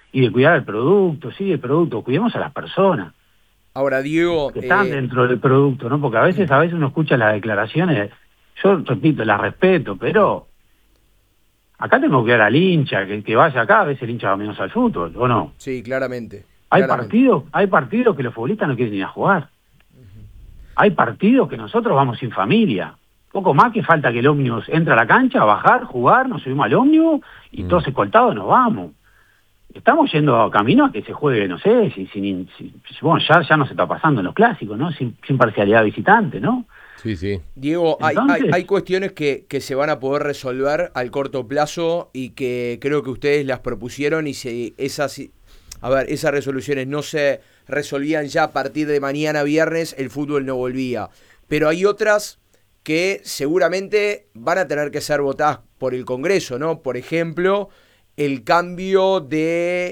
y de cuidar el producto, sí, el producto, cuidemos a las personas Ahora, Diego, que están dentro del producto, ¿no? Porque a veces uno escucha las declaraciones, yo repito, las respeto, pero acá tengo que cuidar al hincha, que vaya acá, a veces el hincha va menos al fútbol, ¿o no? sí, claramente, Hay claramente. partidos, hay partidos que los futbolistas no quieren ir a jugar. Hay partidos que nosotros vamos sin familia. Poco más que falta que el ómnibus entre a la cancha, a bajar, jugar, nos subimos al ómnibus y todos escoltados nos vamos. Estamos yendo a camino a que se juegue, no sé, bueno, ya no se está pasando en los clásicos, ¿no? Sin parcialidad visitante, ¿no? Sí, sí. Diego, Entonces, hay cuestiones que se van a poder resolver al corto plazo y que creo que ustedes las propusieron y si esas resoluciones no se resolvían ya a partir de mañana viernes, el fútbol no volvía. Pero hay otras que seguramente van a tener que ser votadas por el Congreso, ¿no? Por ejemplo, el cambio de